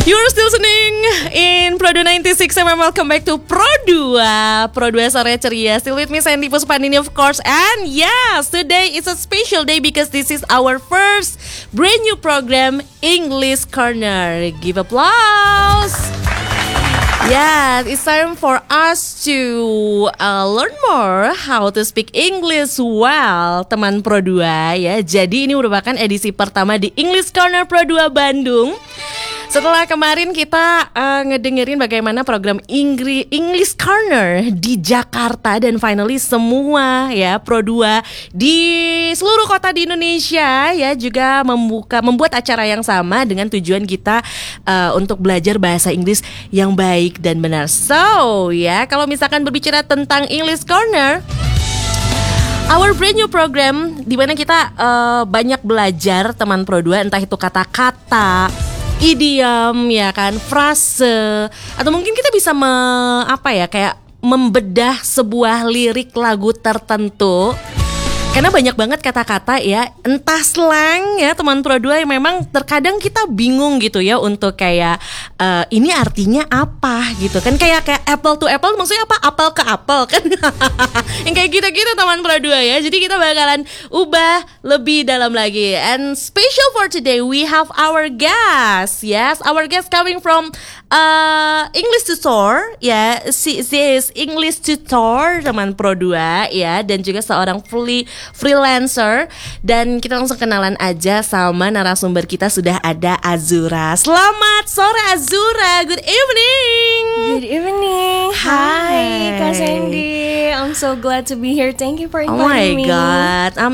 You're still listening in Pro 96 and welcome back to Pro 2 Sore Ceria. Still with me Sandy Puspanini of course. And yes, today is a special day because this is our first brand new program, English Corner. Give applause. Yeah, it's time for us to learn more how to speak English well, teman Pro 2 ya. Jadi ini merupakan edisi pertama di English Corner Pro 2 Bandung. Setelah kemarin kita ngedengerin bagaimana program English Corner di Jakarta dan finally semua ya Pro 2 di seluruh kota di Indonesia ya juga membuat acara yang sama dengan tujuan kita untuk belajar bahasa Inggris yang baik dan benar. So ya, kalau misalkan berbicara tentang English Corner, our brand new program di mana kita banyak belajar teman Pro 2, entah itu kata-kata, idiom ya kan, frase, atau mungkin kita bisa kayak membedah sebuah lirik lagu tertentu. Karena banyak banget kata-kata ya, entah slang ya teman Pro 2 yang memang terkadang kita bingung gitu ya untuk kayak ini artinya apa gitu kan, kayak apple to apple maksudnya apa, apel ke apel kan. Yang kayak gitu-gitu teman Pro 2 ya. Jadi kita bakalan ubah lebih dalam lagi. And special for today we have our guest. Yes, our guest coming from English tutor ya. She is English tutor teman Pro 2 ya, dan juga seorang freelancer. Dan kita langsung kenalan aja sama narasumber kita, sudah ada Azura. Selamat sore Azura. Good evening. Good evening. Hi Kak Sandy. I'm so glad to be here. Thank you for inviting me. Oh my god, I'm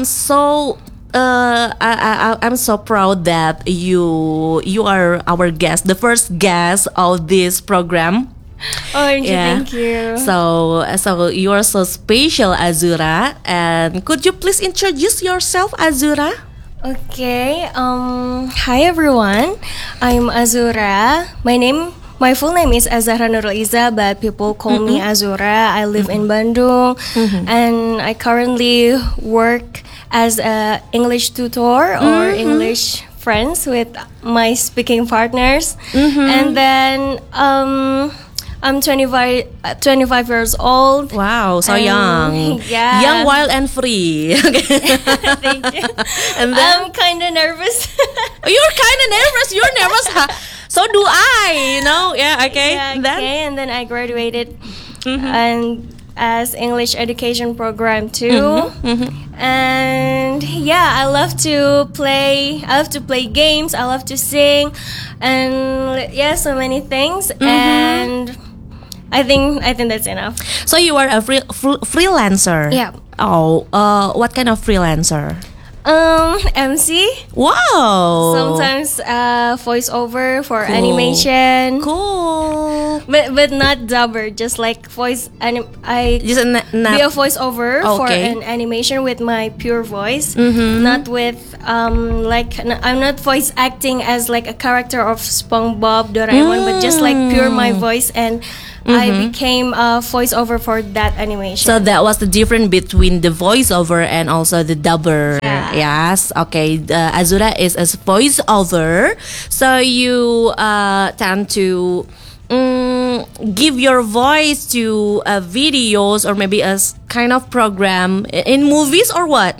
so proud that you are our guest, the first guest of this program. Oh, thank you. So you are so special, Azura. And could you please introduce yourself, Azura? Okay. Hi everyone. I'm Azura. My full name is Azahra Nurul Iza, but people call me Azura. I live in Bandung, and I currently work as a English tutor or English friends with my speaking partners. And then I'm 25 years old. Wow, so young. Yeah. Young, wild, and free. Thank you. And then, I'm kind of nervous. You're kind of nervous. You're nervous, huh? So do I, Yeah, okay. Yeah, and then I graduated and as English education program too. And yeah, I love to play games. I love to sing, and yeah, so many things. And I think that's enough. So you are a freelancer. Yeah. Oh, what kind of freelancer? MC. Wow. Sometimes voiceover for animation. Cool. But not dubber, just like voice. I Just be a voiceover for an animation with my pure voice, not with I'm not voice acting as like a character of SpongeBob, Doraemon, but just like pure my voice, and I became a voiceover for that animation. So that was the difference between the voiceover and also the dubber. Yeah. Yes, okay. Azura is a voiceover, so you tend to give your voice to videos or maybe a kind of program in movies or what?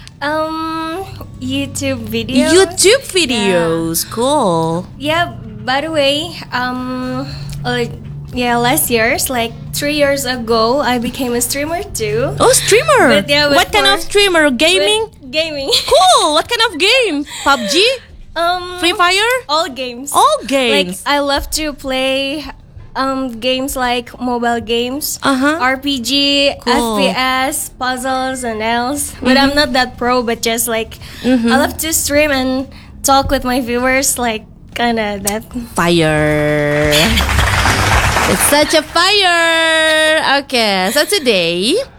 YouTube videos. YouTube videos, cool. Yeah. By the way, last year, like 3 years ago, I became a streamer too. Oh, streamer! But yeah, what kind of streamer? Gaming? Gaming. Cool! What kind of game? PUBG? Free Fire? All games. All games. Like I love to play games like mobile games, RPG, Cool. FPS, puzzles, and else. But I'm not that pro. But just like I love to stream and talk with my viewers, like kinda that. Fire. It's such a fire. Okay, so today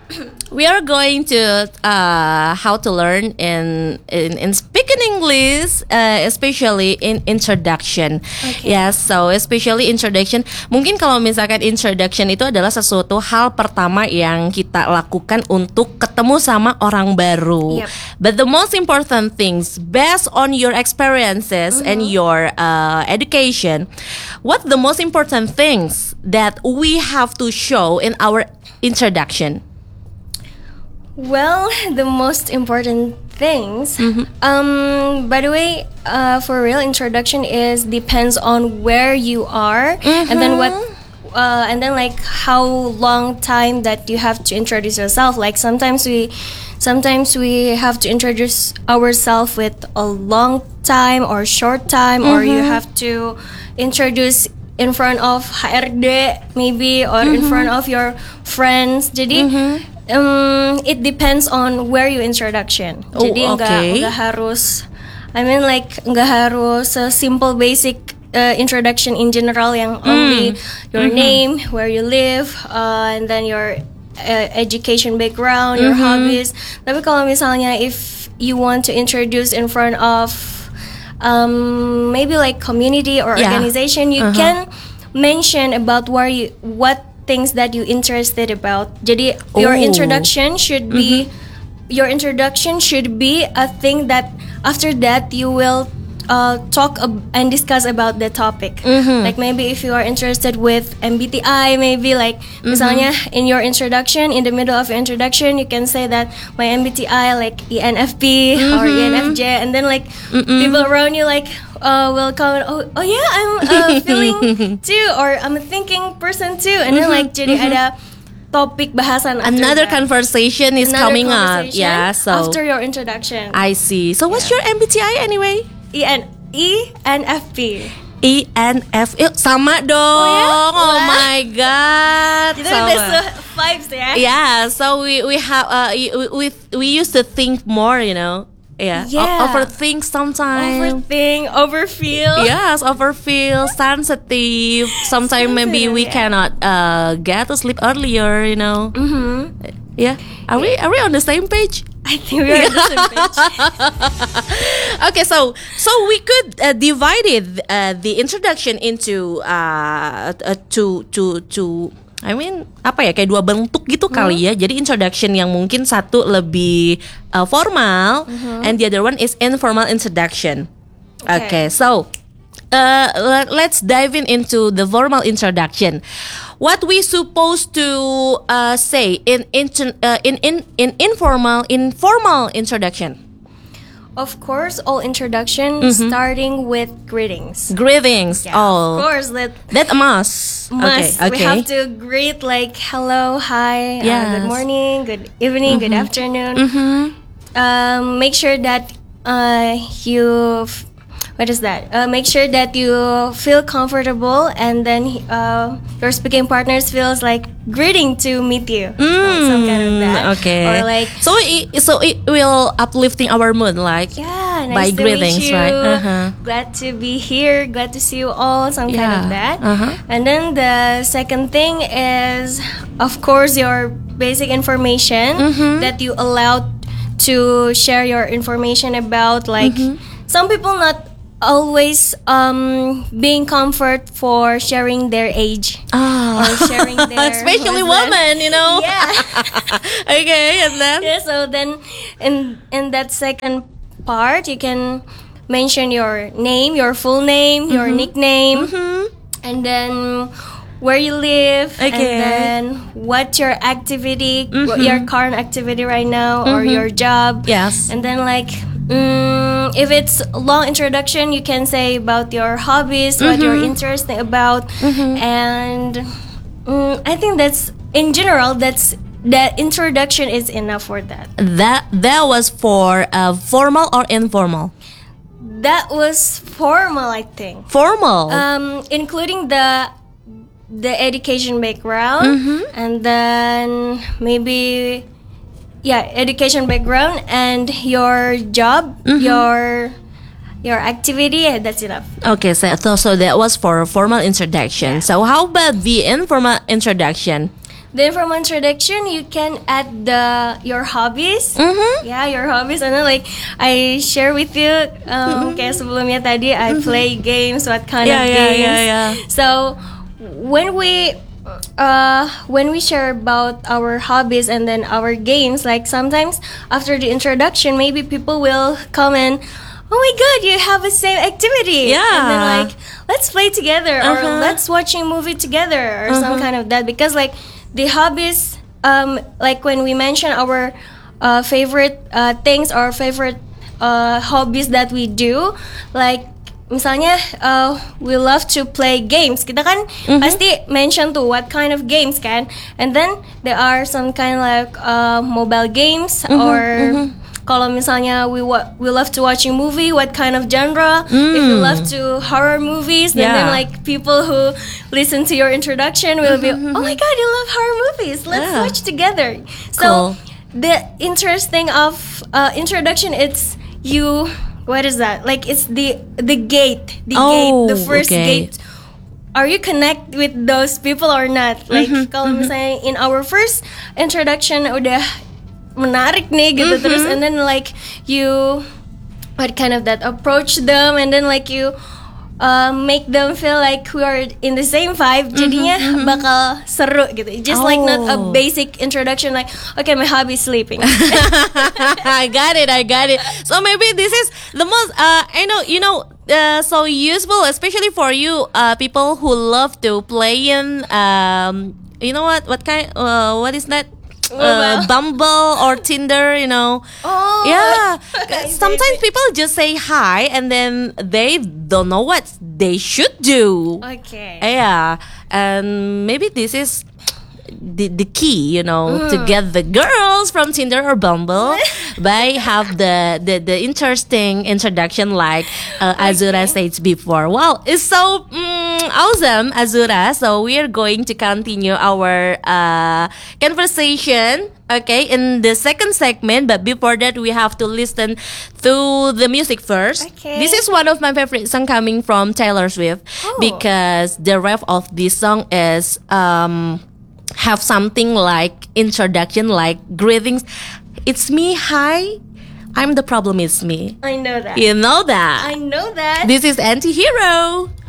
we are going to how to learn in speaking English, especially in introduction. Okay. Yes, so especially introduction. Mungkin kalau misalkan introduction itu adalah sesuatu hal pertama yang kita lakukan untuk ketemu sama orang baru. Yep. But the most important things, based on your experiences and your education, what the most important things that we have to show in our introduction? Well, the most important things. By the way, for real, introduction is depends on where you are, and then like how long time that you have to introduce yourself. Like sometimes we have to introduce ourselves with a long time or short time, or you have to introduce in front of HRD maybe, or in front of your friends. Jadi it depends on where you introduction. Oh, Jadi okay. nggak harus, I mean like nggak harus a simple basic introduction in general yang only your name, where you live, and then your education background, your hobbies. Tapi kalau misalnya if you want to introduce in front of maybe like community or Yeah. organization, you can mention about what things that you interested about. Jadi your Oh. introduction should be a thing that after that you will talk and discuss about the topic. Like maybe if you are interested with MBTI, maybe like misalnya in your introduction, in the middle of your introduction, you can say that my MBTI like ENFP or ENFJ, and then like people around you like will comment, oh yeah, I'm feeling too, or I'm a thinking person too, and then like jadi ada topik bahasan. Another conversation is Another coming up. conversation Yeah, so after your introduction. I see. So what's your MBTI anyway? ENFP. ENF, sama dong. ya? Oh Wah. my god. Itu Sama. udah vibes ya. Yeah, so we have we used to think more, you know. Yeah. Yeah. Overthink sometimes. Overthink, overfeel. Yes, overfeel, sensitive. Sometimes maybe we cannot get to sleep earlier, you know. Yeah. Are we on the same page? I think we are on the same page. Okay, so we could divide it, the introduction into I mean apa ya, kayak dua bentuk gitu kali ya. Jadi introduction yang mungkin satu lebih formal, and the other one is informal introduction. Okay, so let's dive into the formal introduction. What we supposed to say in informal introduction? Of course, all introduction starting with greetings. Greetings. Yeah, Oh, of course, that that must. must. Okay. We have to greet like hello, hi, Yes. good morning, good evening, good afternoon. Make sure that make sure that you feel comfortable, and then your speaking partners feels like greeting to meet you. Some kind of that. Okay. Or like, so it will uplifting our mood, like yeah, by nice to greetings, meet you. right? Glad to be here. Glad to see you all. Some kind Yeah. of that. Uh-huh. And then the second thing is, of course, your basic information that you allowed to share your information about. Like some people not always being comfort for sharing their age or sharing their especially what's that? women, you know. Yeah. Okay, and then Yeah, so then in that second part, you can mention your name, your full name, your nickname, and then where you live, Okay. and then what your activity, what your current activity right now, or your job. Yes. And then like if it's a long introduction, you can say about your hobbies, what you're interested about, and I think that's in general that introduction is enough for that. that was for formal or informal? That was formal, I think. Formal. Including the education background, and then maybe education background and your job, your activity. Yeah, that's enough. Okay, so that was for formal introduction. So how about the informal introduction? then from introduction you can add your hobbies. Yeah, your hobbies. And then like I share with you kayak sebelumnya tadi I play games, what kind of games. So when we share about our hobbies and then our games, like sometimes after the introduction maybe people will comment, oh my god, you have the same activity. And then like let's play together or let's watch a movie together or some kind of that, because like the hobbies, like when we mention our favorite things or favorite hobbies that we do, like misalnya we love to play games, kita kan pasti mention tuh what kind of games kan, and then there are some kind of like mobile games or kalau misalnya we love to watch a movie, what kind of genre? If you love to horror movies, then like people who listen to your introduction will be, oh my god, you love horror movies. Let's watch together. So the interesting of introduction, it's you. What is that? Like it's the gate, the first gate. Are you connect with those people or not? Like kalau misalnya in our first introduction udah menarik nih gitu terus, and then like you what kind of that approach them, and then like you make them feel like we are in the same vibe, jadinya bakal seru gitu. Just like not a basic introduction like okay, my hobby is sleeping. I got it. So maybe this is the most so useful, especially for you people who love to play in what kind what is that? Bumble or Tinder, sometimes people just say hi and then they don't know what they should do. And maybe this is the key, to get the girls from Tinder or Bumble by have the interesting introduction like Azura said before. Wow, it's so awesome, Azura. So we are going to continue our conversation, in the second segment. But before that, we have to listen to the music first. This is one of my favorite songs coming from Taylor Swift because the ref of this song is have something like introduction, like greetings. It's me, hi. I'm the problem, it's me. I know that. You know that. I know that. This is Anti-Hero.